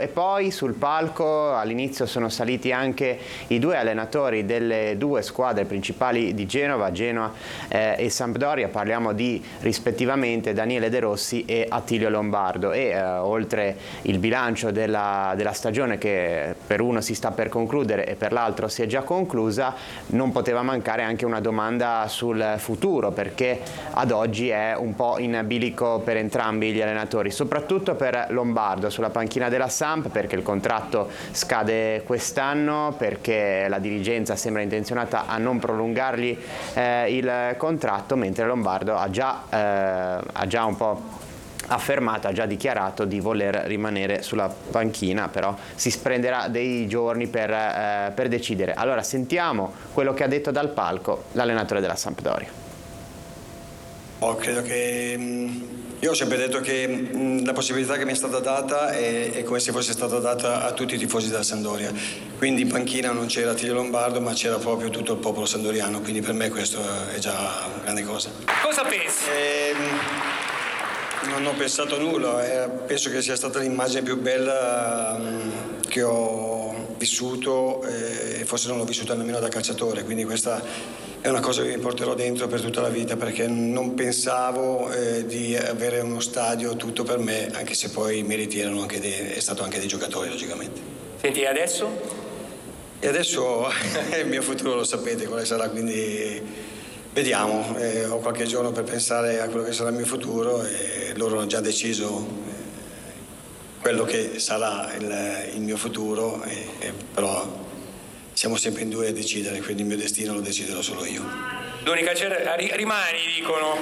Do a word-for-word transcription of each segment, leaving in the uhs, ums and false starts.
E poi sul palco all'inizio sono saliti anche i due allenatori delle due squadre principali di Genova, Genoa eh, e Sampdoria. Parliamo di rispettivamente Daniele De Rossi e Attilio Lombardo. E eh, oltre il bilancio della, della stagione, che per uno si sta per concludere e per l'altro si è già conclusa, non poteva mancare anche una domanda sul futuro, perché ad oggi è un po' in bilico per entrambi gli allenatori, soprattutto per Lombardo sulla panchina della Samp, perché il contratto scade quest'anno, perché la dirigenza sembra intenzionata a non prolungargli eh, il contratto, mentre Lombardo ha già, eh, ha già un po' affermato, ha già dichiarato di voler rimanere sulla panchina, però si prenderà dei giorni per, eh, per decidere. Allora sentiamo quello che ha detto dal palco l'allenatore della Sampdoria. Oh, credo che io ho sempre detto che la possibilità che mi è stata data è, è come se fosse stata data a tutti i tifosi della Sampdoria, quindi in panchina non c'era Attilio Lombardo ma c'era proprio tutto il popolo sandoriano, quindi per me questo è già una grande cosa. Cosa pensi? E, non ho pensato nulla, eh, penso che sia stata l'immagine più bella um, che ho vissuto eh, e forse non l'ho vissuta nemmeno da calciatore, quindi questa è una cosa che mi porterò dentro per tutta la vita, perché non pensavo eh, di avere uno stadio tutto per me, anche se poi i meriti erano anche dei, è stato anche dei giocatori logicamente. Senti, e adesso? E adesso il mio futuro lo sapete quale sarà, quindi vediamo, eh, ho qualche giorno per pensare a quello che sarà il mio futuro e loro hanno già deciso quello che sarà il, il mio futuro, e, e però siamo sempre in due a decidere, quindi il mio destino lo deciderò solo io. L'unica certezza, rimani, dicono.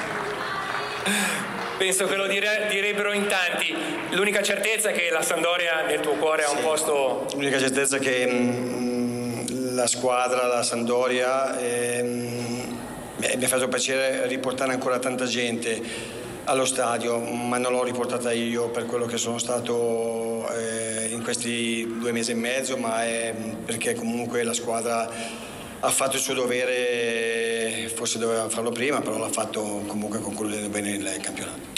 Penso che lo dire, direbbero in tanti. L'unica certezza è che la Sampdoria nel tuo cuore ha un posto. L'unica certezza è che mh, la squadra, la Sampdoria, ehm, mi ha fatto piacere riportare ancora tanta gente allo stadio, ma non l'ho riportata io per quello che sono stato eh, in questi due mesi e mezzo, ma è perché comunque la squadra ha fatto il suo dovere, forse doveva farlo prima, però l'ha fatto comunque concludendo bene il campionato.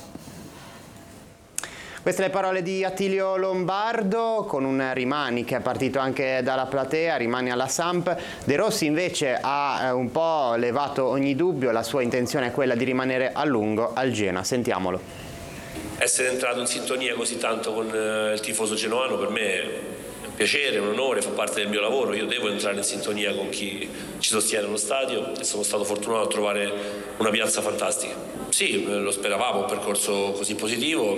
Queste le parole di Attilio Lombardo, con un Rimani che è partito anche dalla platea, rimane alla Samp. De Rossi invece ha un po' levato ogni dubbio, la sua intenzione è quella di rimanere a lungo al Genoa. Sentiamolo. Essere entrato in sintonia così tanto con il tifoso genoano per me è un piacere, un onore, fa parte del mio lavoro. Io devo entrare in sintonia con chi ci sostiene allo stadio e sono stato fortunato a trovare una piazza fantastica. Sì, lo speravamo, un percorso così positivo,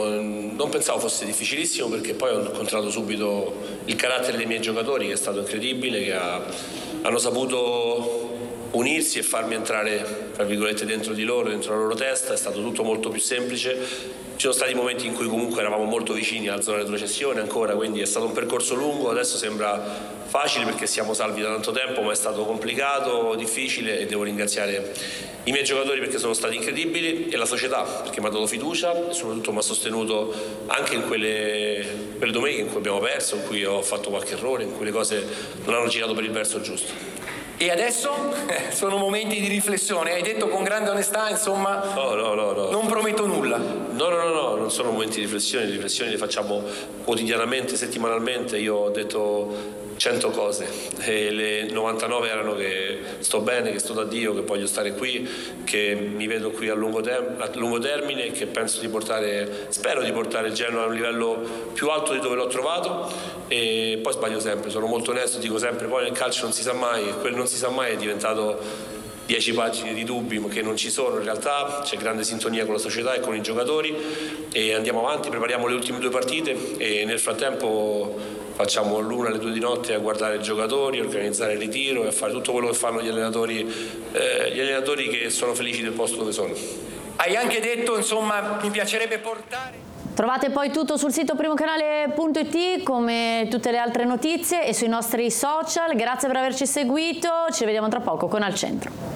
non pensavo fosse difficilissimo, perché poi ho incontrato subito il carattere dei miei giocatori, che è stato incredibile, che ha, hanno saputo unirsi e farmi entrare, tra virgolette, dentro di loro, dentro la loro testa. È stato tutto molto più semplice. Ci sono stati momenti in cui comunque eravamo molto vicini alla zona di retrocessione ancora, quindi è stato un percorso lungo. Adesso sembra facile perché siamo salvi da tanto tempo, ma è stato complicato, difficile, e devo ringraziare i miei giocatori perché sono stati incredibili, e la società perché mi ha dato fiducia e soprattutto mi ha sostenuto anche in quelle, quelle domeniche in cui abbiamo perso, in cui ho fatto qualche errore, in cui le cose non hanno girato per il verso giusto. E adesso sono momenti di riflessione, hai detto con grande onestà, insomma, no, no, no, no. non prometto nulla. No, no, no, no, non sono momenti di riflessione, le riflessioni le facciamo quotidianamente, settimanalmente. Io ho detto cento cose e le novantanove erano che sto bene, che sto da Dio, che voglio stare qui, che mi vedo qui a lungo, tem- a lungo termine e che penso di portare, spero di portare il Genoa a un livello più alto di dove l'ho trovato. E poi sbaglio sempre, sono molto onesto, dico sempre, poi nel calcio non si sa mai, quel non si sa mai è diventato dieci pagine di dubbi che non ci sono. In realtà c'è grande sintonia con la società e con i giocatori e andiamo avanti, prepariamo le ultime due partite e nel frattempo facciamo l'una alle due di notte a guardare i giocatori, a organizzare il ritiro e a fare tutto quello che fanno gli allenatori, eh, gli allenatori che sono felici del posto dove sono. Hai anche detto, insomma, mi piacerebbe portare... Trovate poi tutto sul sito primocanale punto it, come tutte le altre notizie, e sui nostri social. Grazie per averci seguito, ci vediamo tra poco con Al Centro.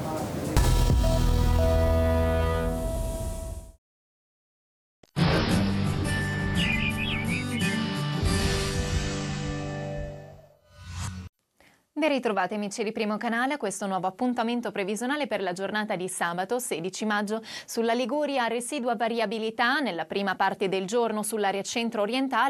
Ben ritrovati amici di Primo Canale a questo nuovo appuntamento previsionale per la giornata di sabato sedici maggio. Sulla Liguria residua variabilità nella prima parte del giorno sull'area centro-orientale.